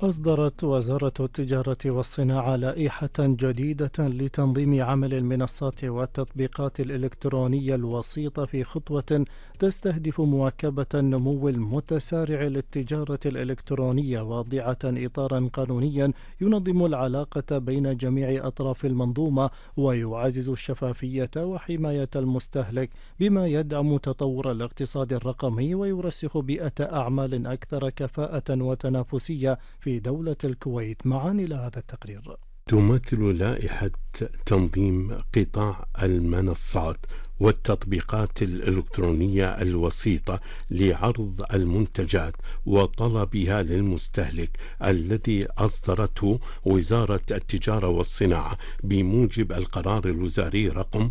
أصدرت وزارة التجارة والصناعة لائحة جديدة لتنظيم عمل المنصات والتطبيقات الإلكترونية الوسيطة في خطوة تستهدف مواكبة النمو المتسارع للتجارة الإلكترونية، واضعة إطارا قانونيا ينظم العلاقة بين جميع أطراف المنظومة ويعزز الشفافية وحماية المستهلك، بما يدعم تطور الاقتصاد الرقمي ويرسخ بيئة أعمال أكثر كفاءة وتنافسية في دولة الكويت. معا إلى هذا التقرير. تمثل لائحة تنظيم قطاع المنصات والتطبيقات الإلكترونية الوسيطة لعرض المنتجات وطلبها للمستهلك الذي أصدرته وزارة التجارة والصناعة بموجب القرار الوزاري رقم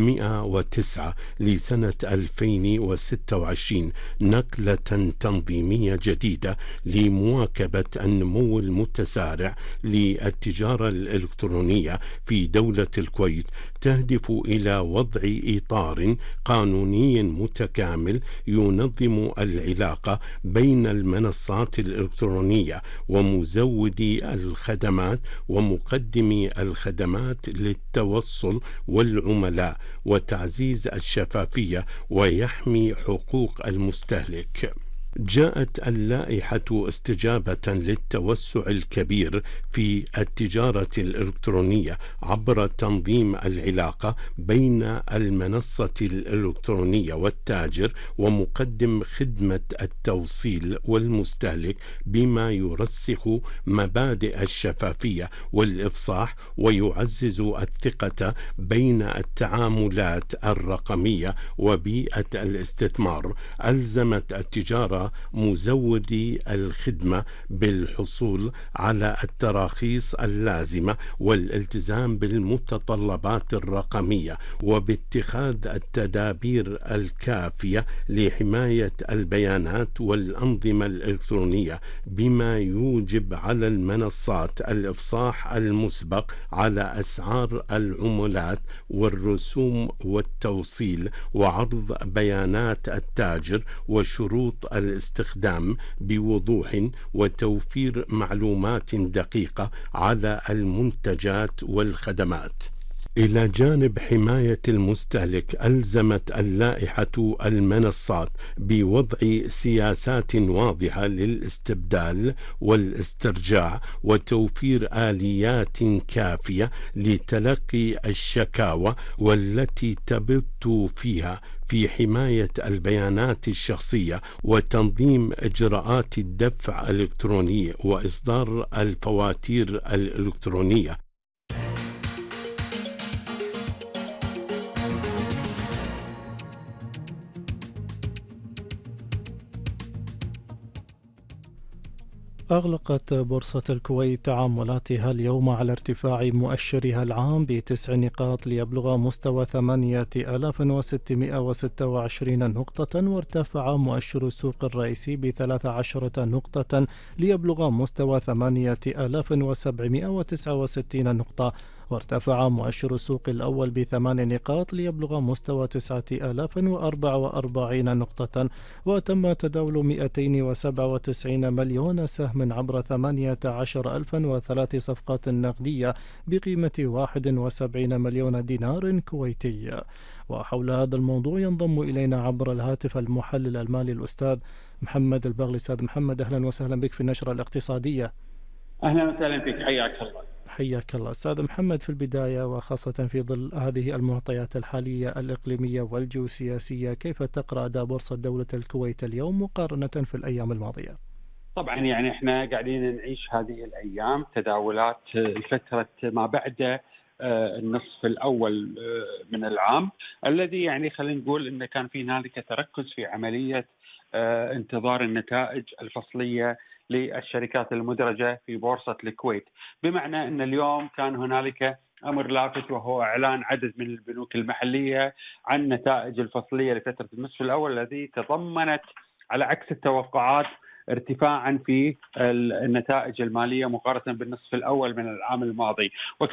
109 لسنة 2026، نقلة تنظيمية جديدة لمواكبة النمو المتسارع للتجارة الإلكترونية في دولة الكويت، تهدف إلى وضع إطار قانوني متكامل ينظم العلاقة بين المنصات الإلكترونية ومزودي الخدمات ومقدمي الخدمات للتوصل والعملاء، وتعزيز الشفافية ويحمي حقوق المستهلك. جاءت اللائحة استجابة للتوسع الكبير في التجارة الإلكترونية عبر تنظيم العلاقة بين المنصة الإلكترونية والتاجر ومقدم خدمة التوصيل والمستهلك، بما يرسخ مبادئ الشفافية والإفصاح ويعزز الثقة بين التعاملات الرقمية وبيئة الاستثمار. ألزمت التجارة مزودي الخدمة بالحصول على التراخيص اللازمة والالتزام بالمتطلبات الرقمية وباتخاذ التدابير الكافية لحماية البيانات والأنظمة الإلكترونية، بما يوجب على المنصات الإفصاح المسبق على أسعار العملات والرسوم والتوصيل وعرض بيانات التاجر وشروط الاستخدام بوضوح وتوفير معلومات دقيقة على المنتجات والخدمات. إلى جانب حماية المستهلك، ألزمت اللائحة المنصات بوضع سياسات واضحة للاستبدال والاسترجاع وتوفير آليات كافية لتلقي الشكاوى والتي تبت فيها في حماية البيانات الشخصية وتنظيم إجراءات الدفع الإلكتروني وإصدار الفواتير الإلكترونية. أغلقت بورصة الكويت تعاملاتها اليوم على ارتفاع مؤشرها العام ب9 نقاط ليبلغ مستوى 8626 نقطة، وارتفع مؤشر السوق الرئيسي ب13 نقطة ليبلغ مستوى 8769 نقطة، وارتفع مؤشر السوق الأول ب8 نقاط ليبلغ مستوى 9044 نقطة، وتم تداول 297 مليون سهم عبر 18,003 صفقات نقدية بقيمة 71 مليون دينار كويتي. وحول هذا الموضوع ينضم إلينا عبر الهاتف المحلل المالي الأستاذ محمد البغلي. أستاذ محمد، أهلا وسهلا بك في النشرة الاقتصادية. أهلا وسهلا بك، حياك الله. حياك الله. أستاذ محمد، في البداية وخاصة في ظل هذه المعطيات الحالية الإقليمية والجيوسياسية، كيف تقرأ أداء بورصة دولة الكويت اليوم مقارنة في الأيام الماضية؟ طبعا يعني احنا قاعدين نعيش هذه الأيام تداولات الفترة ما بعد النصف الأول من العام، الذي يعني خلينا نقول أنه كان في هنالك تركز في عملية انتظار النتائج الفصلية للشركات المدرجة في بورصة الكويت، بمعنى أن اليوم كان هنالك أمر لافت، وهو إعلان عدد من البنوك المحلية عن نتائج الفصلية لفترة النصف الأول، الذي تضمنت على عكس التوقعات ارتفاعا في النتائج المالية مقارنة بالنصف الأول من العام الماضي.